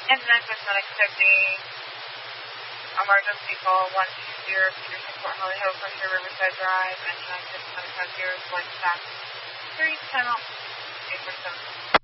And 957 accepting emergency call 120 Peterson Court Hollyhoe Frontier Riverside Drive and 957 0 select staff 3 channel 847.